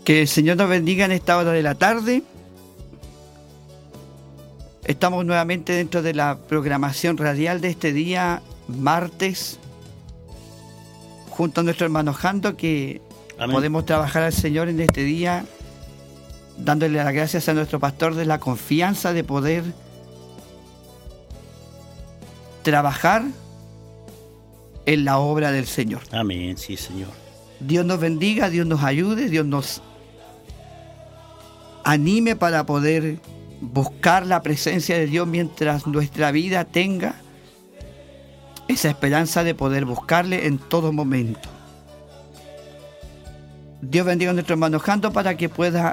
Que el Señor nos bendiga en esta hora de la tarde. Estamos nuevamente dentro de la programación radial de este día, martes, junto a nuestro hermano Jando, que Amén. Podemos trabajar al Señor en este día, dándole las gracias a nuestro pastor de la confianza de poder trabajar en la obra del Señor. Amén, sí, Señor. Dios nos bendiga, Dios nos ayude, Dios nos anime para poder buscar la presencia de Dios mientras nuestra vida tenga esa esperanza de poder buscarle en todo momento. Dios bendiga a nuestro hermano Jando para que pueda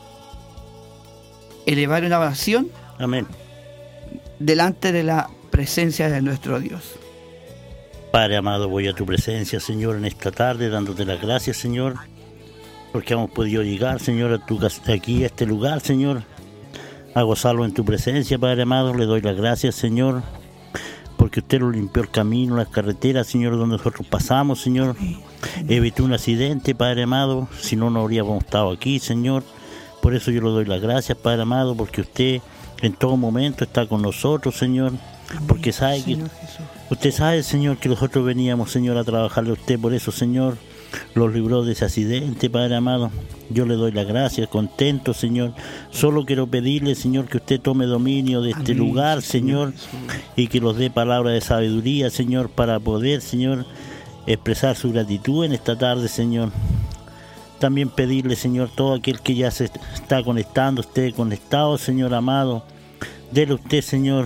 elevar una oración. Amén. Delante de la presencia de nuestro Dios. Padre amado, voy a tu presencia, Señor, en esta tarde, dándote las gracias, Señor, porque hemos podido llegar, Señor, aquí a este lugar, Señor, a gozarlo en tu presencia, Padre amado. Le doy las gracias, Señor, porque usted nos limpió el camino, las carreteras, Señor, donde nosotros pasamos, Señor. Evitó un accidente, Padre amado, si no, no habríamos estado aquí, Señor. Por eso yo le doy las gracias, Padre amado, porque usted en todo momento está con nosotros, Señor, porque sabe que usted sabe, Señor, que nosotros veníamos, Señor, a trabajarle a usted. Por eso, Señor, los libró de ese accidente, Padre amado. Yo le doy las gracias, contento, Señor. Solo quiero pedirle, Señor, que usted tome dominio de este lugar, Señor, y que nos dé palabras de sabiduría, Señor, para poder, Señor, expresar su gratitud en esta tarde, Señor. También pedirle, Señor, todo aquel que ya se está conectando, esté conectado, Señor amado, dele usted, Señor,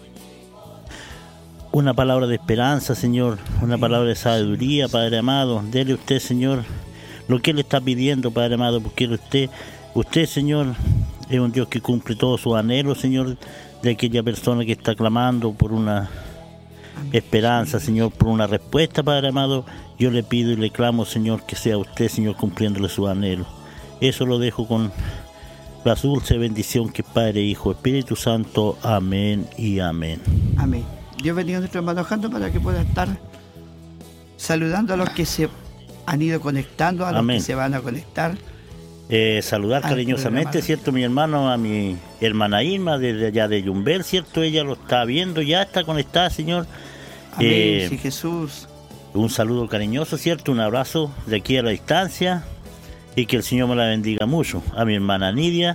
una palabra de esperanza, Señor, una palabra de sabiduría, Padre amado. Dele usted, Señor, lo que Él está pidiendo, Padre amado, porque usted, Señor, es un Dios que cumple todos sus anhelos, Señor, de aquella persona que está clamando por una esperanza, Señor, por una respuesta, Padre amado. Yo le pido y le clamo, Señor, que sea usted, Señor, cumpliéndole sus anhelos. Eso lo dejo con la dulce bendición que Padre, Hijo, Espíritu Santo. Amén y amén. Amén. Dios bendiga a nuestro hermano Jando para que pueda estar saludando a los que se han ido conectando, a los Amén. Que se van a conectar. Saludar cariñosamente, programa. ¿Cierto? Mi hermano, a mi hermana Irma, desde allá de Yumbel, ¿cierto? Ella lo está viendo, ya está conectada, Señor. Amén, sí, Jesús. Un saludo cariñoso, ¿cierto? Un abrazo de aquí a la distancia y que el Señor me la bendiga mucho. A mi hermana Nidia,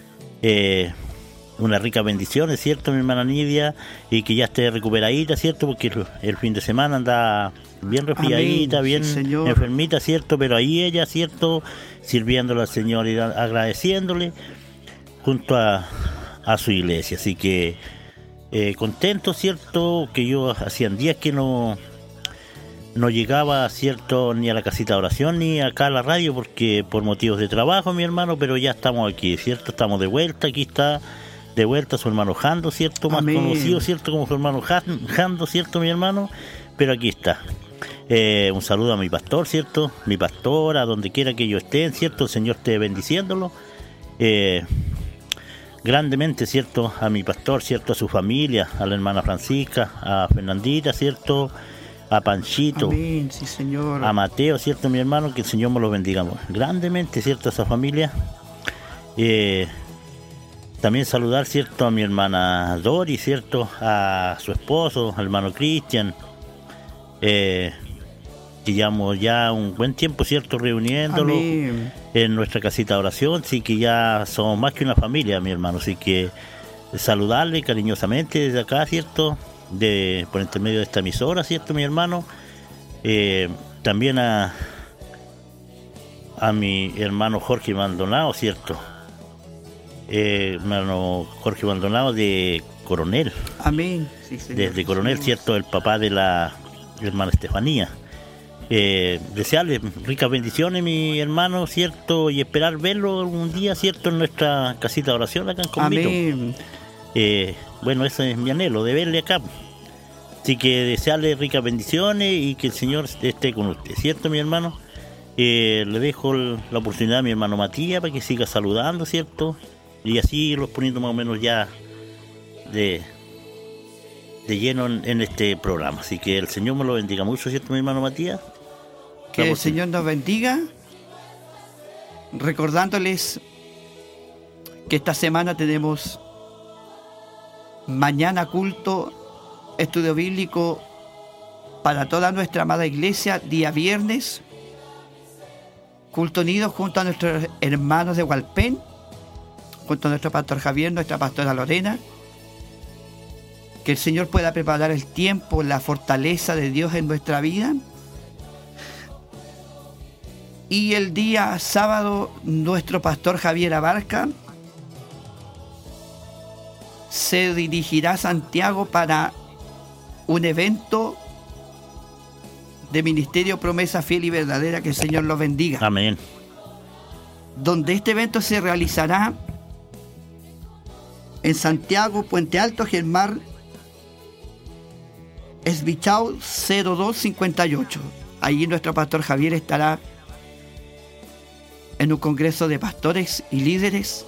unas ricas bendiciones, ¿cierto? Mi hermana Nidia, y que ya esté recuperadita, ¿cierto? Porque el fin de semana anda bien resfriadita, bien sí, enfermita, ¿cierto? Pero ahí ella, ¿cierto? Sirviéndole al Señor y agradeciéndole junto a su iglesia. Así que contento, ¿cierto? Que yo hacían días que no llegaba, ¿cierto? Ni a la casita de oración ni acá a la radio, porque por motivos de trabajo, mi hermano, pero ya estamos aquí, ¿cierto? Estamos de vuelta, aquí está de vuelta su hermano Jando, ¿cierto? Más Amén. Conocido, ¿cierto? Como su hermano Jando, ¿cierto, mi hermano? Pero aquí está. Un saludo a mi pastor, ¿cierto? Mi pastor, a donde quiera que ellos estén, ¿cierto? El Señor esté bendiciéndolo. Grandemente, ¿cierto? A mi pastor, ¿cierto? A su familia, a la hermana Francisca, a Fernandita, ¿cierto? A Panchito, Amén, sí, Señor. A Mateo, ¿cierto, mi hermano? Que el Señor me lo bendiga grandemente, ¿cierto? A esa familia. También saludar, ¿cierto? A mi hermana Dori, ¿cierto? A su esposo, al hermano Cristian. Que llevamos ya un buen tiempo, ¿cierto? Reuniéndolo Amén. En nuestra casita de oración. Así que ya somos más que una familia, mi hermano. Así que saludarle cariñosamente desde acá, ¿cierto? Por intermedio de esta emisora, ¿cierto, mi hermano? También a mi hermano Jorge Maldonado, ¿cierto? Hermano Jorge Maldonado de Coronel. Amén. Sí, Señor, desde Coronel, ¿cierto? El papá de la hermana Estefanía. Desearle ricas bendiciones, mi hermano, ¿cierto? Y esperar verlo algún día, ¿cierto? En nuestra casita de oración acá en Convito. Amén. Bueno, ese es mi anhelo, de verle acá. Así que desearle ricas bendiciones y que el Señor esté con usted, ¿cierto, mi hermano? Le dejo la oportunidad a mi hermano Matías para que siga saludando, ¿cierto? Y así los poniendo más o menos ya de lleno en este programa. Así que el Señor me lo bendiga mucho, ¿cierto, mi hermano Matías? Que el Señor nos bendiga recordándoles que esta semana tenemos mañana culto, estudio bíblico para toda nuestra amada iglesia, día viernes, culto unido junto a nuestros hermanos de Hualpén, junto a nuestro pastor Javier, nuestra pastora Lorena. Que el Señor pueda preparar el tiempo, la fortaleza de Dios en nuestra vida. Y el día sábado, nuestro pastor Javier Abarca se dirigirá a Santiago para un evento de Ministerio Promesa Fiel y Verdadera. Que el Señor los bendiga. Amén. Donde este evento se realizará en Santiago, Puente Alto, Germán Esbichao 0258. Allí nuestro pastor Javier estará en un congreso de pastores y líderes,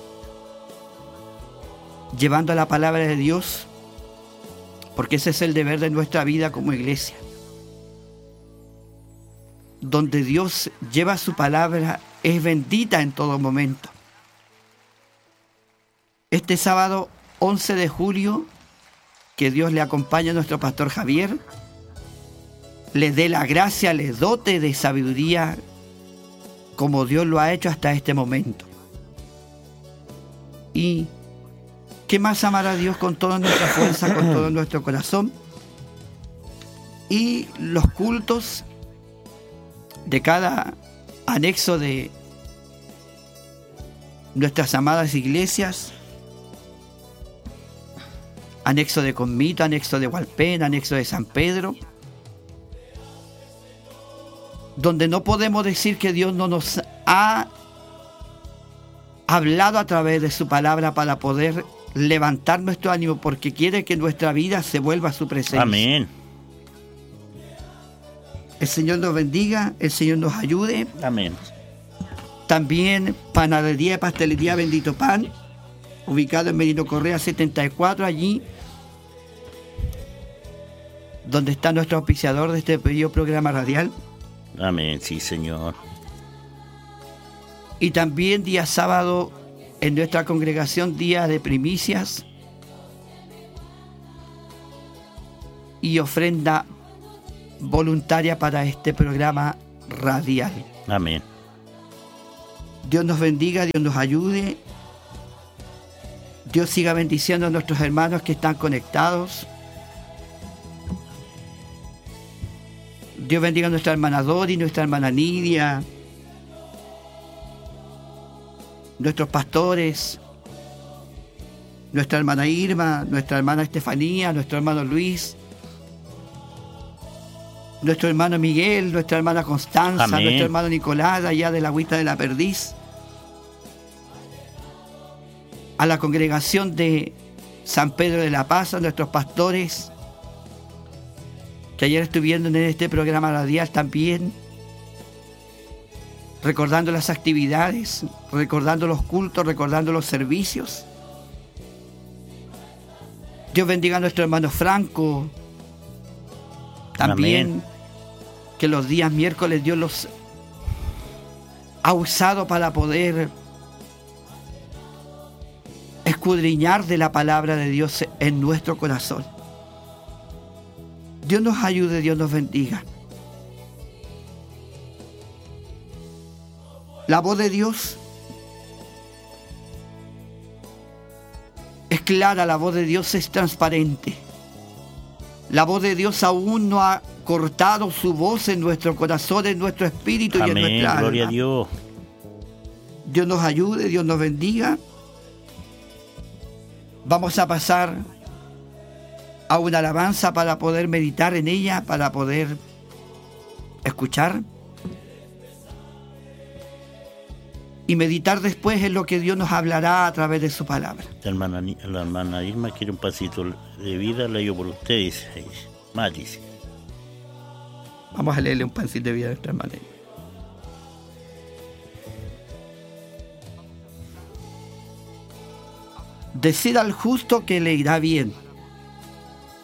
llevando la palabra de Dios, porque ese es el deber de nuestra vida como iglesia. Donde Dios lleva su palabra, es bendita en todo momento. Este sábado 11 de julio, que Dios le acompañe a nuestro pastor Javier, les dé la gracia, les dote de sabiduría, como Dios lo ha hecho hasta este momento. Y ¿qué más amar a Dios con toda nuestra fuerza, con todo nuestro corazón? Y los cultos de cada anexo de nuestras amadas iglesias, anexo de Conmito, anexo de Hualpén, anexo de San Pedro, donde no podemos decir que Dios no nos ha hablado a través de su palabra para poder levantar nuestro ánimo, porque quiere que nuestra vida se vuelva a su presencia. Amén. El Señor nos bendiga, el Señor nos ayude. Amén. También Panadería y Pastelería Bendito Pan, ubicado en Merino Correa 74, allí donde está nuestro auspiciador de este bello programa radial. Amén, sí, Señor. Y también día sábado en nuestra congregación, día de primicias y ofrenda voluntaria para este programa radial. Amén. Dios nos bendiga, Dios nos ayude. Dios siga bendiciendo a nuestros hermanos que están conectados. Dios bendiga a nuestra hermana Dori, nuestra hermana Nidia, nuestros pastores, nuestra hermana Irma, nuestra hermana Estefanía, nuestro hermano Luis, nuestro hermano Miguel, nuestra hermana Constanza, Amén. Nuestro hermano Nicolás, allá de la Agüita de la Perdiz, a la congregación de San Pedro de la Paz, a nuestros pastores, que ayer estuvieron en este programa radial también, recordando las actividades, recordando los cultos, recordando los servicios. Dios bendiga a nuestro hermano Franco, también. Amén. Que los días miércoles Dios los ha usado para poder escudriñar de la palabra de Dios en nuestro corazón. Dios nos ayude, Dios nos bendiga. La voz de Dios es clara, la voz de Dios es transparente. La voz de Dios aún no ha cortado su voz en nuestro corazón, en nuestro espíritu. Amén, y en nuestra alma. Gloria a Dios. Dios nos ayude, Dios nos bendiga. Vamos a pasar a una alabanza para poder meditar en ella, para poder escuchar y meditar después en lo que Dios nos hablará a través de su palabra. La hermana Irma quiere un pasito de vida, la yo por ustedes. Matis. Vamos a leerle un pancito de vida a nuestra hermana Irma. Decid al justo que le irá bien,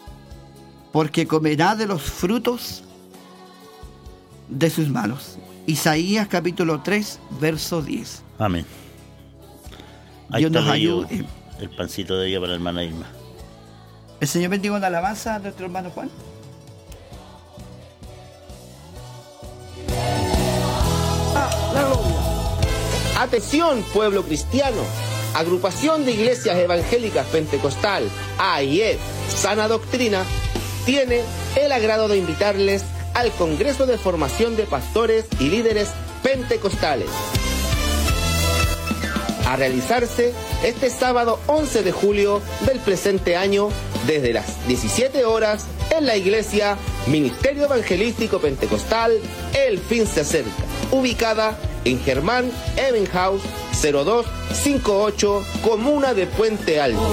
porque comerá de los frutos de sus manos. Isaías capítulo 3, verso 10. Amén. Ahí Dios nos ayude. El pancito de ella para la hermana Irma. El Señor bendiga una alabanza a nuestro hermano Juan. La gloria. Atención, pueblo cristiano. Agrupación de Iglesias Evangélicas Pentecostal, AIE, Sana Doctrina, tiene el agrado de invitarles al Congreso de Formación de Pastores y Líderes Pentecostales, a realizarse este sábado 11 de julio del presente año desde las 17 horas en la iglesia Ministerio Evangelístico Pentecostal El Fin se Acerca, ubicada en Germán Ebenhaus 0258, comuna de Puente Alto.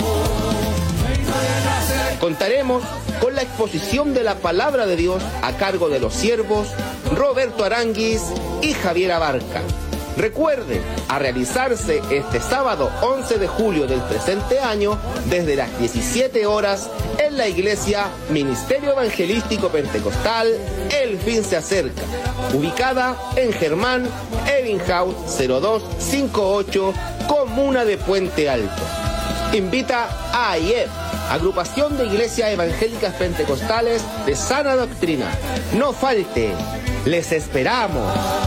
Contaremos con la exposición de la palabra de Dios a cargo de los siervos Roberto Aranguis y Javier Abarca. Recuerden, a realizarse este sábado 11 de julio del presente año desde las 17 horas en la iglesia Ministerio Evangelístico Pentecostal El Fin se Acerca, ubicada en Germán Ebenhaus 0258, comuna de Puente Alto. Invita a AIEP, Agrupación de Iglesias Evangélicas Pentecostales de Sana Doctrina. No falte, les esperamos.